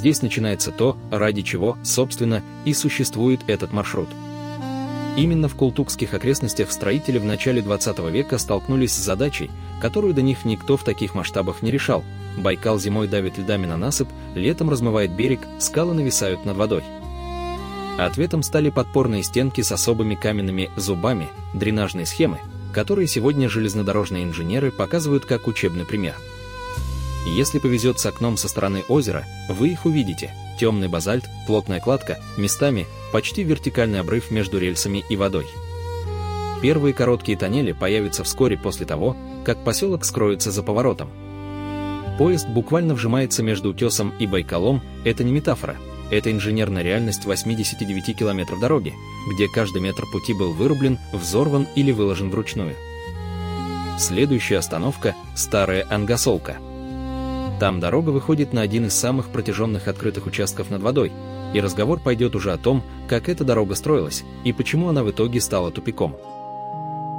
здесь начинается то, ради чего, собственно, и существует этот маршрут. Именно в култукских окрестностях строители в начале 20 века столкнулись с задачей, которую до них никто в таких масштабах не решал. Байкал зимой давит льдами на насыпь, летом размывает берег, скалы нависают над водой. Ответом стали подпорные стенки с особыми каменными зубами, дренажные схемы, которые сегодня железнодорожные инженеры показывают как учебный пример. Если повезет с окном со стороны озера, вы их увидите. Темный базальт, плотная кладка, местами почти вертикальный обрыв между рельсами и водой. Первые короткие тоннели появятся вскоре после того, как поселок скроется за поворотом. Поезд буквально вжимается между утесом и Байкалом, это не метафора, это инженерная реальность 89 километров дороги, где каждый метр пути был вырублен, взорван или выложен вручную. Следующая остановка – Старая Ангасолка. Там дорога выходит на один из самых протяженных открытых участков над водой, и разговор пойдет уже о том, как эта дорога строилась и почему она в итоге стала тупиком.